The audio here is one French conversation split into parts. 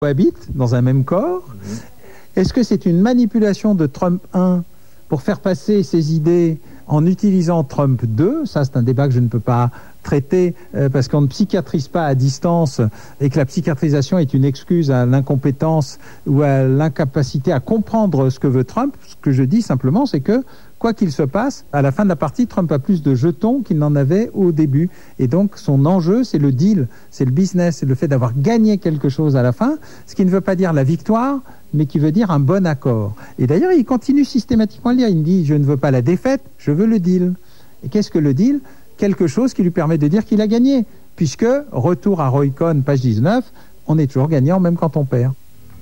cohabitent dans un même corps. Est-ce que c'est une manipulation de Trump 1 pour faire passer ses idées en utilisant Trump 2 ? Ça, c'est un débat que je ne peux pas traiter parce qu'on ne psychiatrise pas à distance et que la psychiatrisation est une excuse à l'incompétence ou à l'incapacité à comprendre ce que veut Trump. Ce que je dis simplement, c'est que quoi qu'il se passe, à la fin de la partie, Trump a plus de jetons qu'il n'en avait au début. Et donc, son enjeu, c'est le deal, c'est le business, c'est le fait d'avoir gagné quelque chose à la fin, ce qui ne veut pas dire la victoire, mais qui veut dire un bon accord. Et d'ailleurs, il continue systématiquement à le dire. Il me dit, je ne veux pas la défaite, je veux le deal. Et qu'est-ce que le deal ? Quelque chose qui lui permet de dire qu'il a gagné. Puisque, retour à Roy Cohn, page 19, on est toujours gagnant même quand on perd.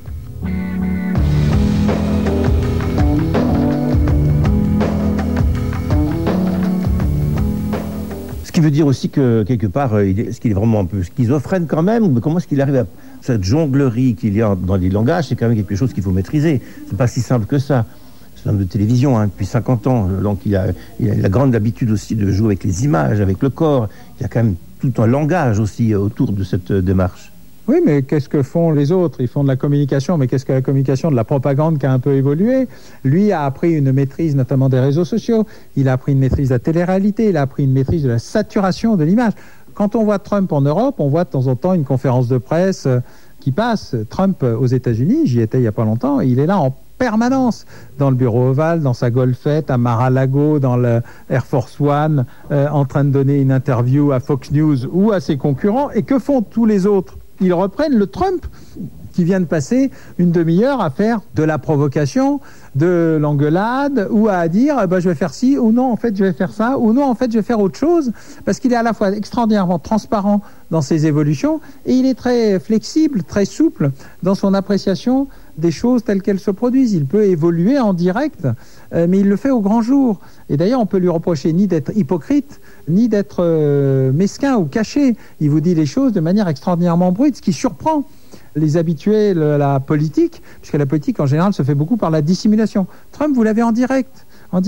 Ce qui veut dire aussi que, quelque part, est-ce qu'il est vraiment un peu schizophrène quand même, ou comment est-ce qu'il arrive à cette jonglerie qu'il y a dans les langages? C'est quand même quelque chose qu'il faut maîtriser. C'est pas si simple que ça. C'est un homme de télévision depuis 50 ans, donc il a la grande habitude aussi de jouer avec les images, avec le corps. Il y a quand même tout un langage aussi autour de cette démarche. Oui, mais qu'est-ce que font les autres ? Ils font de la communication, mais qu'est-ce que la communication ? De la propagande qui a un peu évolué. Lui a appris une maîtrise notamment des réseaux sociaux, il a appris une maîtrise de la télé-réalité, il a appris une maîtrise de la saturation de l'image. Quand on voit Trump en Europe, on voit de temps en temps une conférence de presse qui passe. Trump aux États-Unis, j'y étais il n'y a pas longtemps, il est là en permanence, dans le bureau ovale, dans sa golfette, à Mar-a-Lago, dans le Air Force One, en train de donner une interview à Fox News ou à ses concurrents. Et que font tous les autres ? Ils reprennent le Trump qui vient de passer une demi-heure à faire de la provocation, de l'engueulade, ou à dire je vais faire ci, ou non, en fait, je vais faire ça, ou non, en fait, je vais faire autre chose, parce qu'il est à la fois extraordinairement transparent dans ses évolutions, et il est très flexible, très souple dans son appréciation des choses telles qu'elles se produisent. Il peut évoluer en direct, mais il le fait au grand jour. Et d'ailleurs, on peut lui reprocher ni d'être hypocrite, ni d'être mesquin ou caché. Il vous dit les choses de manière extraordinairement brute, ce qui surprend les habitués de la politique, puisque la politique, en général, se fait beaucoup par la dissimulation. Trump, vous l'avez en direct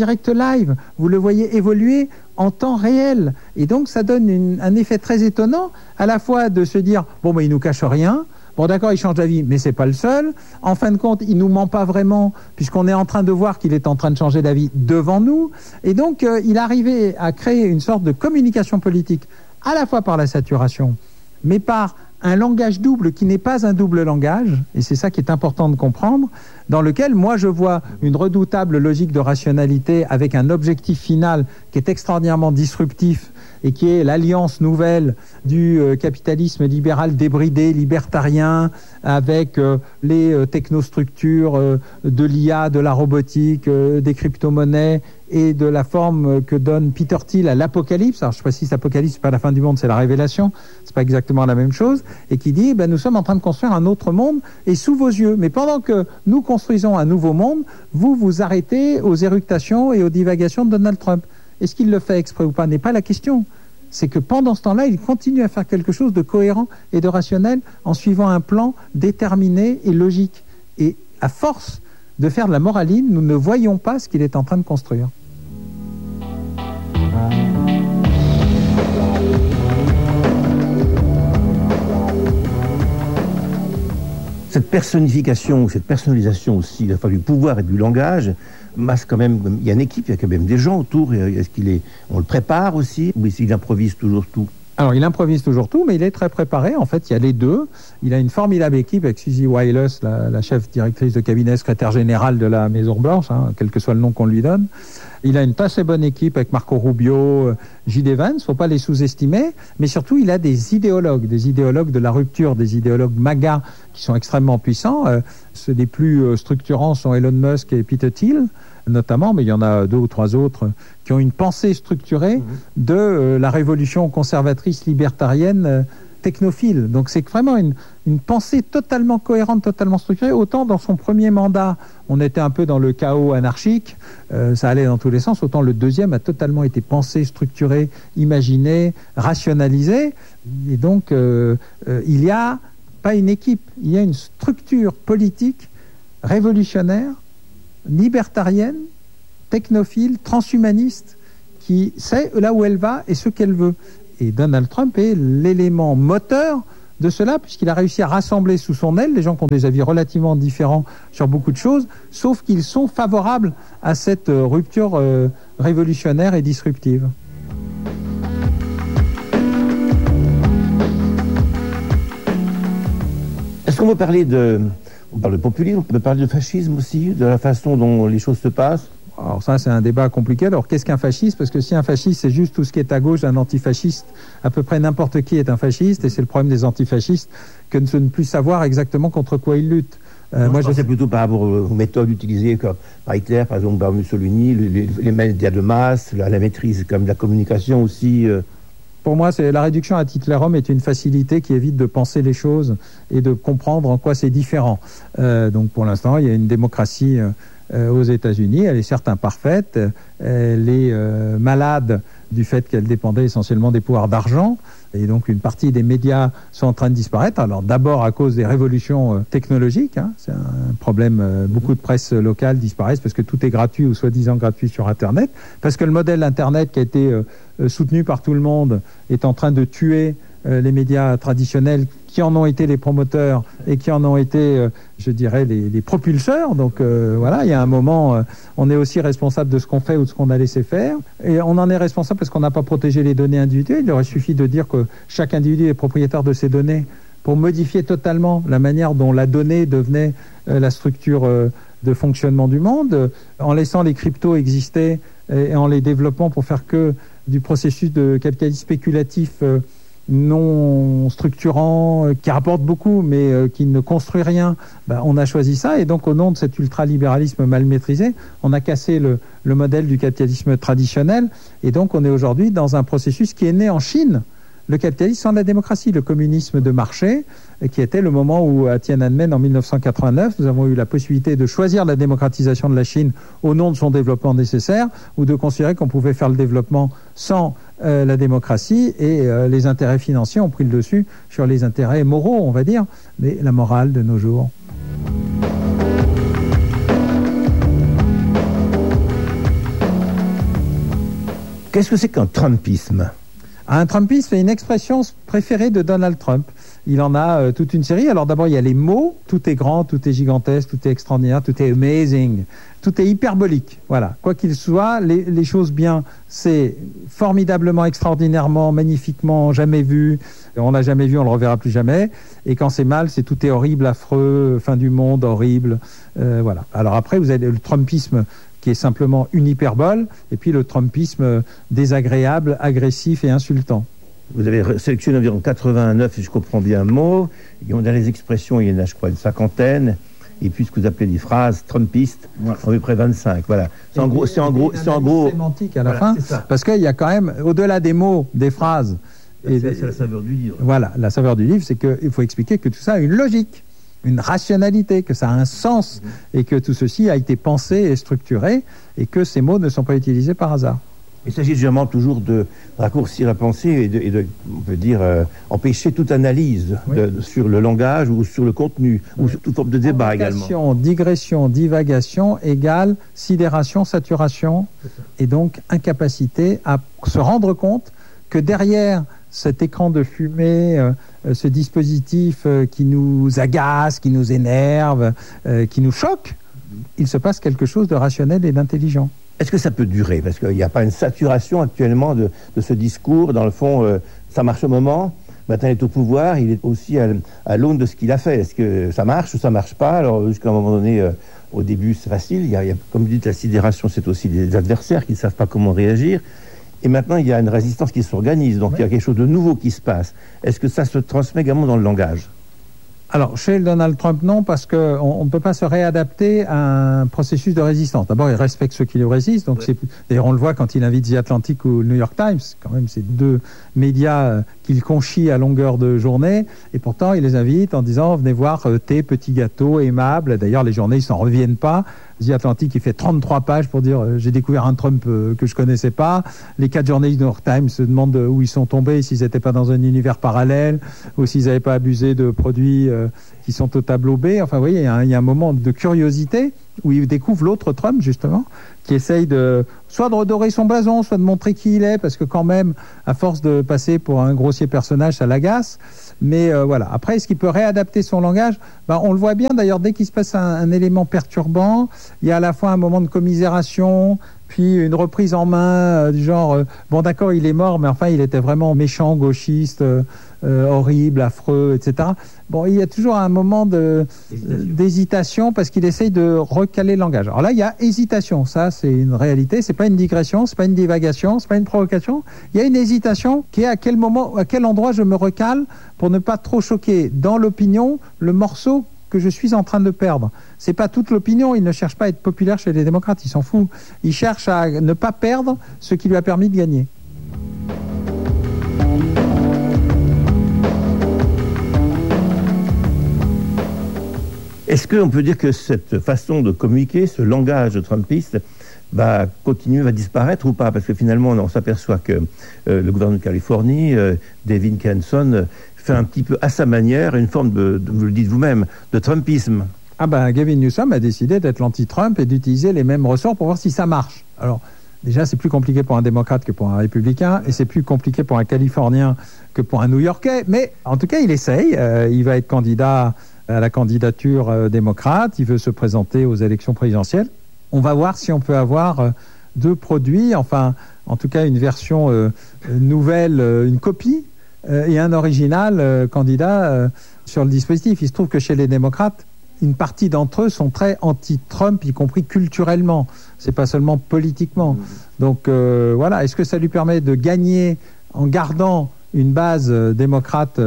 live. Vous le voyez évoluer en temps réel. Et donc, ça donne un effet très étonnant, à la fois de se dire, il nous cache rien. Bon, d'accord, il change d'avis, mais c'est pas le seul. En fin de compte, il nous ment pas vraiment, puisqu'on est en train de voir qu'il est en train de changer d'avis devant nous. Et donc, il arrivait à créer une sorte de communication politique, à la fois par la saturation, mais par un langage double qui n'est pas un double langage, et c'est ça qui est important de comprendre, dans lequel moi je vois une redoutable logique de rationalité avec un objectif final qui est extraordinairement disruptif et qui est l'alliance nouvelle du capitalisme libéral débridé, libertarien, avec les technostructures de l'IA, de la robotique, des crypto-monnaies et de la forme que donne Peter Thiel à l'apocalypse. Alors je précise, l'apocalypse, c'est pas la fin du monde, c'est la révélation, c'est pas exactement la même chose, et qui dit, nous sommes en train de construire un autre monde, et sous vos yeux. Mais pendant que nous construisons un nouveau monde, vous vous arrêtez aux éructations et aux divagations de Donald Trump. Est-ce qu'il le fait exprès ou pas n'est pas la question. C'est que pendant ce temps-là, il continue à faire quelque chose de cohérent et de rationnel en suivant un plan déterminé et logique. Et à force de faire de la moraline, nous ne voyons pas ce qu'il est en train de construire. Cette personnification, cette personnalisation aussi, la fois du pouvoir et du langage, masse quand même. Il y a une équipe, il y a quand même des gens autour. Est-ce on le prépare aussi, ou est-ce qu'il improvise toujours tout? Alors, il improvise toujours tout, mais il est très préparé. En fait, il y a les deux. Il a une formidable équipe avec Suzy Wiles, la chef directrice de cabinet, secrétaire générale de la Maison-Blanche, quel que soit le nom qu'on lui donne. Il a une assez bonne équipe avec Marco Rubio, J.D. Vance, il ne faut pas les sous-estimer. Mais surtout, il a des idéologues de la rupture, des idéologues MAGA qui sont extrêmement puissants. Les plus structurants sont Elon Musk et Peter Thiel, notamment, mais il y en a 2 ou 3 autres qui ont une pensée structurée de la révolution conservatrice libertarienne technophile. Donc c'est vraiment une pensée totalement cohérente, totalement structurée. Autant dans son premier mandat, on était un peu dans le chaos anarchique, ça allait dans tous les sens, autant le deuxième a totalement été pensé, structuré, imaginé, rationalisé. Et donc il n'y a pas une équipe, il y a une structure politique révolutionnaire, libertarienne, technophile, transhumaniste, qui sait là où elle va et ce qu'elle veut. Et Donald Trump est l'élément moteur de cela, puisqu'il a réussi à rassembler sous son aile les gens qui ont des avis relativement différents sur beaucoup de choses, sauf qu'ils sont favorables à cette rupture révolutionnaire et disruptive. Est-ce qu'on peut parler on parle de populisme, on peut parler de fascisme aussi, de la façon dont les choses se passent? Alors ça, c'est un débat compliqué. Alors, qu'est-ce qu'un fasciste? Parce que si un fasciste, c'est juste tout ce qui est à gauche, un antifasciste, à peu près n'importe qui est un fasciste, et c'est le problème des antifascistes, que de ne plus savoir exactement contre quoi ils luttent. Moi, je pensais plutôt par rapport aux méthodes utilisées par Hitler, par exemple par Mussolini, les médias de masse, la maîtrise comme de la communication aussi. Pour moi, la réduction à Hitler-Homme est une facilité qui évite de penser les choses et de comprendre en quoi c'est différent. Donc pour l'instant, il y a une démocratie aux États-Unis. Elle est certes imparfaite, elle est malade du fait qu'elle dépendait essentiellement des pouvoirs d'argent. Et donc une partie des médias sont en train de disparaître. Alors d'abord à cause des révolutions technologiques, c'est un problème, beaucoup de presse locale disparaissent parce que tout est gratuit ou soi-disant gratuit sur Internet, parce que le modèle Internet qui a été soutenu par tout le monde est en train de tuer les médias traditionnels qui en ont été les promoteurs et qui en ont été, je dirais, les propulseurs. Donc voilà, il y a un moment, on est aussi responsable de ce qu'on fait ou de ce qu'on a laissé faire. Et on en est responsable parce qu'on n'a pas protégé les données individuelles. Il aurait suffi de dire que chaque individu est propriétaire de ses données pour modifier totalement la manière dont la donnée devenait la structure de fonctionnement du monde, en laissant les cryptos exister et en les développant pour faire que du processus de capitalisme spéculatif non structurant, qui rapporte beaucoup, mais qui ne construit rien, on a choisi ça. Et donc, au nom de cet ultralibéralisme mal maîtrisé, on a cassé le modèle du capitalisme traditionnel. Et donc, on est aujourd'hui dans un processus qui est né en Chine. Le capitalisme sans la démocratie, le communisme de marché, qui était le moment où, à Tiananmen, en 1989, nous avons eu la possibilité de choisir la démocratisation de la Chine au nom de son développement nécessaire, ou de considérer qu'on pouvait faire le développement sans la démocratie, et les intérêts financiers ont pris le dessus sur les intérêts moraux, on va dire, mais la morale de nos jours. Qu'est-ce que c'est qu'un Trumpisme? Un Trumpisme, c'est une expression préférée de Donald Trump. Il en a toute une série. Alors d'abord, il y a les mots. Tout est grand, tout est gigantesque, tout est extraordinaire, tout est amazing. Tout est hyperbolique. Voilà. Quoi qu'il soit, les choses bien, c'est formidablement, extraordinairement, magnifiquement, jamais vu. On l'a jamais vu, on le reverra plus jamais. Et quand c'est mal, c'est tout est horrible, affreux, fin du monde, horrible. Voilà. Alors après, vous avez le Trumpisme qui est simplement une hyperbole, et puis le Trumpisme désagréable, agressif et insultant. Vous avez sélectionné environ 89, si je comprends bien, mots. Et on a les expressions, il y en a, je crois, une cinquantaine. Et puis ce que vous appelez des phrases trumpistes, à peu près 25. Voilà. C'est en gros. Sémantique à la fin, parce qu'il y a quand même, au-delà des mots, des phrases. C'est la saveur du livre. Voilà, la saveur du livre, c'est qu'il faut expliquer que tout ça a une logique, une rationalité, que ça a un sens, et que tout ceci a été pensé et structuré, et que ces mots ne sont pas utilisés par hasard. Il s'agit généralement toujours de raccourcir la pensée et de on peut dire, empêcher toute analyse sur le langage ou sur le contenu, ou sur toute forme de débat également. Digression, divagation égale sidération, saturation, et donc incapacité à se rendre compte que derrière cet écran de fumée, ce dispositif qui nous agace, qui nous énerve, qui nous choque, il se passe quelque chose de rationnel et d'intelligent. Est-ce que ça peut durer? Parce qu'il n'y a pas une saturation actuellement de ce discours. Dans le fond, ça marche au moment. Maintenant, il est au pouvoir. Il est aussi à l'aune de ce qu'il a fait. Est-ce que ça marche ou ça ne marche pas? Alors, jusqu'à un moment donné, au début, c'est facile. Il y a, comme vous dites, la sidération, c'est aussi des adversaires qui ne savent pas comment réagir. Et maintenant, il y a une résistance qui s'organise. Donc, il y a quelque chose de nouveau qui se passe. Est-ce que ça se transmet également dans le langage? Alors, chez Donald Trump, non, parce qu'on ne peut pas se réadapter à un processus de résistance. D'abord, il respecte ceux qui le résistent. Donc d'ailleurs, on le voit quand il invite The Atlantic ou le New York Times. Quand même, c'est deux médias qu'il conchit à longueur de journée. Et pourtant, il les invite en disant « Venez voir tes petits gâteaux aimables ». D'ailleurs, les journées, ils s'en reviennent pas. The Atlantic, il fait 33 pages pour dire « J'ai découvert un Trump que je connaissais pas ». Les 4 journalistes du New York Times se demandent où ils sont tombés, s'ils n'étaient pas dans un univers parallèle ou s'ils n'avaient pas abusé de produits qui sont au tableau B. Enfin, vous voyez, il y a un moment de curiosité où il découvre l'autre Trump, justement, qui essaye soit de redorer son blason, soit de montrer qui il est, parce que quand même, à force de passer pour un grossier personnage, ça l'agace. Mais voilà. Après, est-ce qu'il peut réadapter son langage? On le voit bien d'ailleurs, dès qu'il se passe un élément perturbant, il y a à la fois un moment de commisération, puis une reprise en main du genre bon d'accord, il est mort, mais enfin il était vraiment méchant, gauchiste, horrible, affreux, etc. Bon, il y a toujours un moment d'hésitation parce qu'il essaye de recaler le langage. Alors là, il y a hésitation, ça c'est une réalité, c'est pas une digression, c'est pas une divagation, c'est pas une provocation. Il y a une hésitation qui est à quel moment, à quel endroit je me recale pour ne pas trop choquer dans l'opinion le morceau que je suis en train de perdre. C'est pas toute l'opinion, il ne cherche pas à être populaire chez les démocrates, il s'en fout. Il cherche à ne pas perdre ce qui lui a permis de gagner. Est-ce qu'on peut dire que cette façon de communiquer, ce langage trumpiste, va continuer, va disparaître ou pas? Parce que finalement, on s'aperçoit que le gouverneur de Californie, Devin Kenson, fait un petit peu à sa manière une forme vous le dites vous-même, de trumpisme. Gavin Newsom a décidé d'être l'anti-Trump et d'utiliser les mêmes ressorts pour voir si ça marche. Alors, déjà, c'est plus compliqué pour un démocrate que pour un républicain, et c'est plus compliqué pour un Californien que pour un New-Yorkais, mais en tout cas, il essaye. Il va être candidat à la candidature démocrate, il veut se présenter aux élections présidentielles. On va voir si on peut avoir deux produits, enfin, en tout cas, une version nouvelle, une copie, et un original candidat sur le dispositif. Il se trouve que chez les démocrates, une partie d'entre eux sont très anti-Trump, y compris culturellement. C'est pas seulement politiquement. Donc voilà, est-ce que ça lui permet de gagner en gardant une base démocrate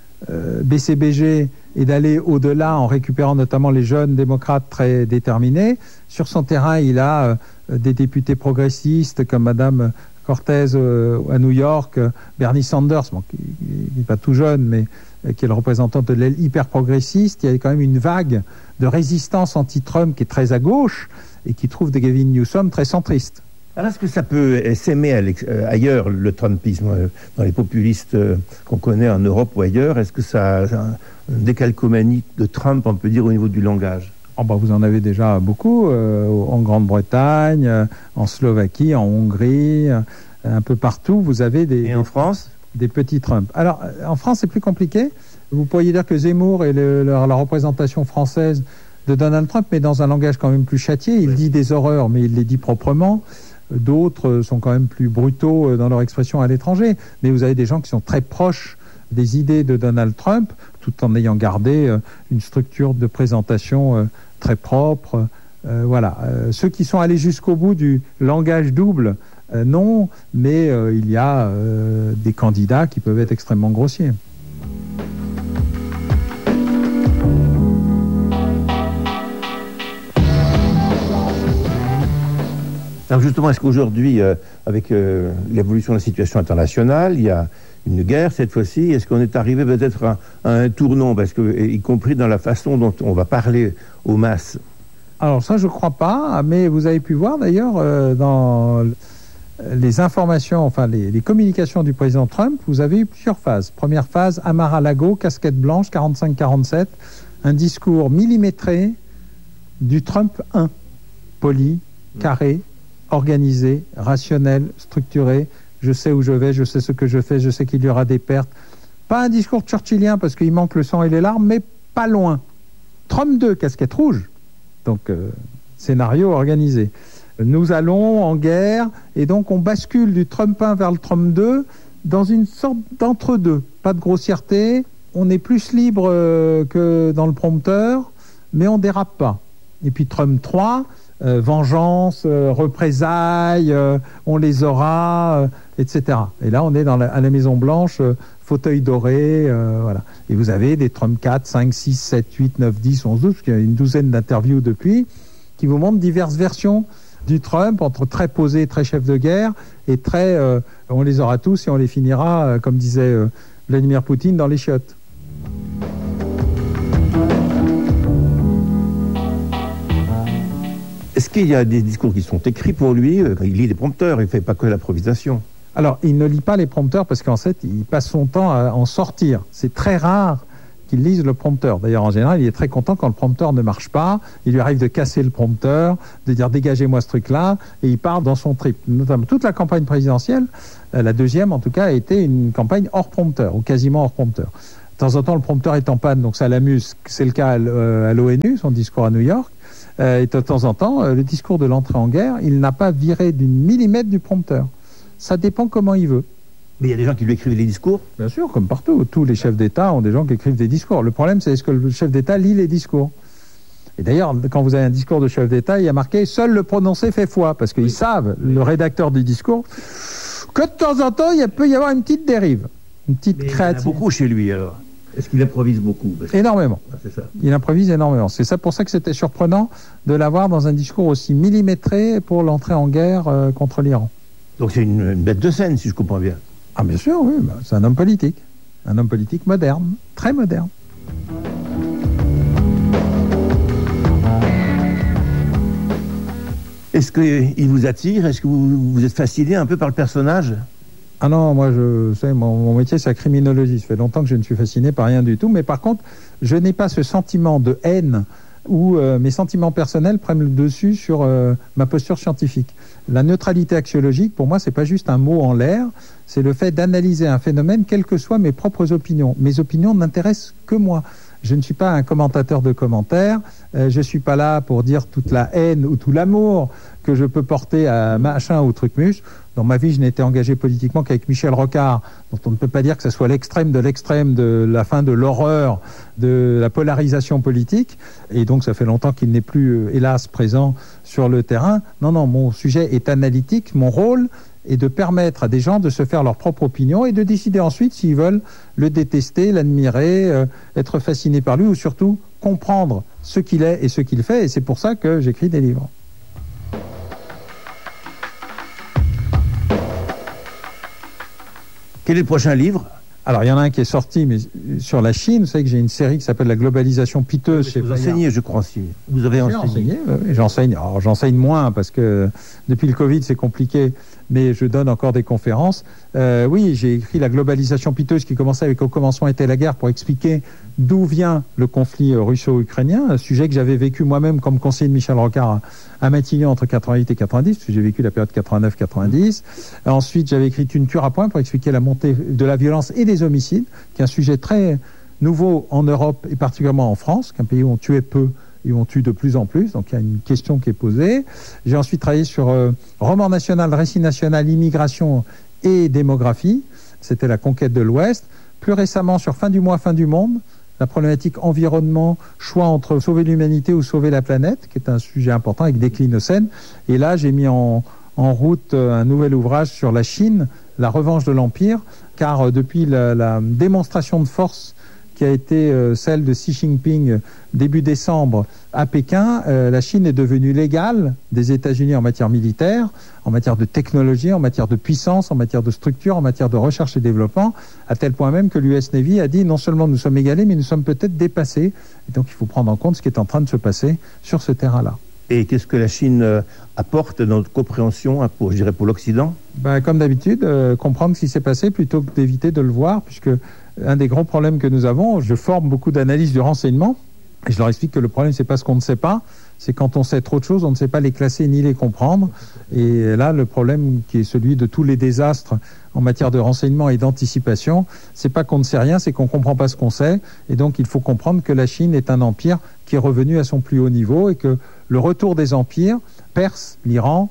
BCBG et d'aller au-delà en récupérant notamment les jeunes démocrates très déterminés? Sur son terrain, il a des députés progressistes comme Madame Cortez à New York, Bernie Sanders, qui n'est pas tout jeune, mais qui est le représentant de l'aile hyper progressiste. Il y a quand même une vague de résistance anti-Trump qui est très à gauche et qui trouve de Gavin Newsom très centriste. Alors est-ce que ça peut s'aimer ailleurs, le trumpisme, dans les populistes qu'on connaît en Europe ou ailleurs? Est-ce que ça a une décalcomanie de Trump, on peut dire, au niveau du langage? Vous en avez déjà beaucoup, en Grande-Bretagne, en Slovaquie, en Hongrie, un peu partout. Vous avez Et en France? Des petits Trump. Alors, en France, c'est plus compliqué. Vous pourriez dire que Zemmour est la représentation française de Donald Trump, mais dans un langage quand même plus châtié. Il dit des horreurs, mais il les dit proprement. D'autres sont quand même plus brutaux dans leur expression à l'étranger. Mais vous avez des gens qui sont très proches des idées de Donald Trump, tout en ayant gardé une structure de présentation très propre. Voilà. Ceux qui sont allés jusqu'au bout du langage double, non, mais il y a des candidats qui peuvent être extrêmement grossiers. Alors justement, est-ce qu'aujourd'hui, avec l'évolution de la situation internationale, il y a une guerre cette fois-ci, est-ce qu'on est arrivé peut-être à un tournant, parce que, y compris dans la façon dont on va parler aux masses? Alors ça, je ne crois pas, mais vous avez pu voir d'ailleurs dans les informations, enfin les communications du président Trump, vous avez eu plusieurs phases. Première phase, Mar-a-Lago, casquette blanche, 45-47, un discours millimétré du Trump 1, poli, carré, organisé, rationnel, structuré. Je sais où je vais, je sais ce que je fais, je sais qu'il y aura des pertes. Pas un discours churchillien parce qu'il manque le sang et les larmes, mais pas loin. Trump 2, casquette rouge. Donc, scénario organisé. Nous allons en guerre et donc on bascule du Trump 1 vers le Trump 2 dans une sorte d'entre-deux. Pas de grossièreté, on est plus libre que dans le prompteur, mais on dérape pas. Et puis Trump 3... vengeance, représailles, on les aura, etc. Et là, on est à la Maison-Blanche, fauteuil doré, voilà. Et vous avez des Trump 4, 5, 6, 7, 8, 9, 10, 11, 12, parce qu'il y a une douzaine d'interviews depuis, qui vous montrent diverses versions du Trump, entre très posé, très chef de guerre, et très, on les aura tous et on les finira, comme disait Vladimir Poutine, dans les chiottes. Est-ce qu'il y a des discours qui sont écrits pour lui? Il lit des prompteurs, il ne fait pas que l'improvisation. Alors, il ne lit pas les prompteurs parce qu'en fait, il passe son temps à en sortir. C'est très rare qu'il lise le prompteur. D'ailleurs, en général, il est très content quand le prompteur ne marche pas. Il lui arrive de casser le prompteur, de dire « dégagez-moi ce truc-là », et il part dans son trip. Notamment toute la campagne présidentielle, la deuxième en tout cas, a été une campagne hors prompteur, ou quasiment hors prompteur. temps en temps, le prompteur est en panne, donc ça l'amuse. C'est le cas à l'ONU, son discours à New York. Et de temps en temps, le discours de l'entrée en guerre, il n'a pas viré d'une millimètre du prompteur. Ça dépend comment il veut. Mais il y a des gens qui lui écrivent les discours? Bien sûr, comme partout. Tous les chefs d'État ont des gens qui écrivent des discours. Le problème, c'est est-ce que le chef d'État lit les discours? Et d'ailleurs, quand vous avez un discours de chef d'État, il y a marqué « Seul le prononcé fait foi », parce qu'ils savent, le rédacteur du discours, que de temps en temps, il peut y avoir une petite dérive, une petite créativité. Il y en a beaucoup chez lui, alors. Est-ce qu'il improvise beaucoup? Énormément. Ah, c'est ça. Il improvise énormément. C'est ça pour ça que c'était surprenant de l'avoir dans un discours aussi millimétré pour l'entrée en guerre contre l'Iran. Donc c'est une bête de scène, si je comprends bien. Ah bien sûr, oui. C'est un homme politique. Un homme politique moderne, très moderne. Est-ce qu'il vous attire? Est-ce que vous êtes fasciné un peu par le personnage? Ah non, moi, mon métier, c'est la criminologie. Ça fait longtemps que je ne suis fasciné par rien du tout. Mais par contre, je n'ai pas ce sentiment de haine où mes sentiments personnels prennent le dessus sur ma posture scientifique. La neutralité axiologique, pour moi, c'est pas juste un mot en l'air. C'est le fait d'analyser un phénomène, quelles que soient mes propres opinions. Mes opinions n'intéressent que moi. Je ne suis pas un commentateur de commentaires. Je suis pas là pour dire toute la haine ou tout l'amour que je peux porter à machin ou trucmuche. Dans ma vie, je n'ai été engagé politiquement qu'avec Michel Rocard, dont on ne peut pas dire que ce soit l'extrême de la fin de l'horreur, de la polarisation politique. Et donc, ça fait longtemps qu'il n'est plus, hélas, présent sur le terrain. Non, mon sujet est analytique. Mon rôle est de permettre à des gens de se faire leur propre opinion et de décider ensuite s'ils veulent le détester, l'admirer, être fascinés par lui ou surtout comprendre ce qu'il est et ce qu'il fait. Et c'est pour ça que j'écris des livres. Quel est le prochain livre? Alors, il y en a un qui est sorti, mais sur la Chine. Vous savez que j'ai une série qui s'appelle La globalisation piteuse. Vous enseignez, je crois, aussi. Vous avez enseigné? Oui, j'enseigne. Alors, j'enseigne moins parce que depuis le Covid, c'est compliqué, mais je donne encore des conférences. Oui, j'ai écrit La globalisation piteuse qui commençait avec Au commencement était la guerre pour expliquer d'où vient le conflit russo-ukrainien, un sujet que j'avais vécu moi-même comme conseiller de Michel Rocard à Matignon entre 88 et 90, parce que j'ai vécu la période 89-90. Ensuite, j'avais écrit Une cure à point pour expliquer la montée de la violence et des homicides, qui est un sujet très nouveau en Europe et particulièrement en France, qu'un pays où on tuait peu et où on tue de plus en plus. Donc il y a une question qui est posée. J'ai ensuite travaillé sur roman national, récit national, immigration et démographie. C'était la conquête de l'Ouest. Plus récemment, sur Fin du mois, fin du monde, la problématique environnement, choix entre sauver l'humanité ou sauver la planète, qui est un sujet important avec Déclinocène. Et là, j'ai mis en route un nouvel ouvrage sur la Chine, la revanche de l'Empire, car depuis la démonstration de force qui a été celle de Xi Jinping début décembre à Pékin, la Chine est devenue l'égale des États-Unis en matière militaire, en matière de technologie, en matière de puissance, en matière de structure, en matière de recherche et développement, à tel point même que l'US Navy a dit non seulement nous sommes égalés, mais nous sommes peut-être dépassés. Et donc il faut prendre en compte ce qui est en train de se passer sur ce terrain-là. Et qu'est-ce que la Chine apporte dans notre compréhension, pour l'Occident? Comme d'habitude, comprendre ce qui s'est passé plutôt que d'éviter de le voir, puisque un des grands problèmes que nous avons, je forme beaucoup d'analyses du renseignement, et je leur explique que le problème, c'est pas ce qu'on ne sait pas, c'est quand on sait trop de choses, on ne sait pas les classer ni les comprendre. Et là, le problème qui est celui de tous les désastres en matière de renseignement et d'anticipation, c'est pas qu'on ne sait rien, c'est qu'on comprend pas ce qu'on sait. Et donc, il faut comprendre que la Chine est un empire qui est revenu à son plus haut niveau et que le retour des empires, Perse, l'Iran,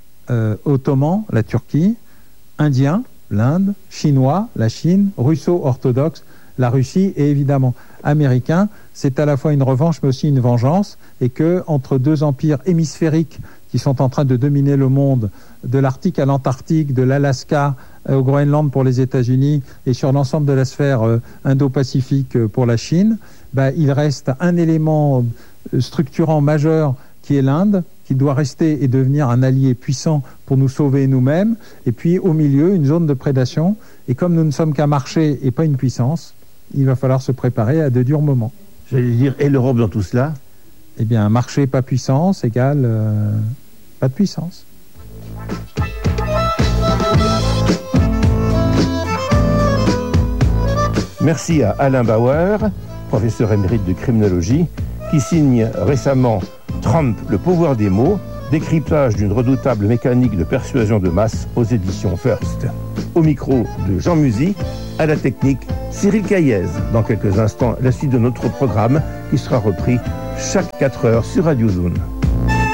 Ottoman, la Turquie, Indien, l'Inde, Chinois, la Chine, russo-orthodoxe, la Russie et évidemment américain, c'est à la fois une revanche mais aussi une vengeance, et que entre deux empires hémisphériques qui sont en train de dominer le monde, de l'Arctique à l'Antarctique, de l'Alaska au Groenland pour les États-Unis et sur l'ensemble de la sphère Indo-Pacifique pour la Chine, il reste un élément structurant majeur qui est l'Inde, qui doit rester et devenir un allié puissant pour nous sauver nous-mêmes, et puis au milieu, une zone de prédation. Et comme nous ne sommes qu'un marché et pas une puissance, il va falloir se préparer à de durs moments. J'allais dire, et l'Europe dans tout cela? Eh bien, marché pas puissance égale pas de puissance. Merci à Alain Bauer, professeur émérite de criminologie, qui signe récemment Trump, le pouvoir des mots, décryptage d'une redoutable mécanique de persuasion de masse aux éditions First. Au micro de Jean Musy, à la technique Cyril Caillez, dans quelques instants, la suite de notre programme qui sera repris chaque 4 heures sur Radio Zoom.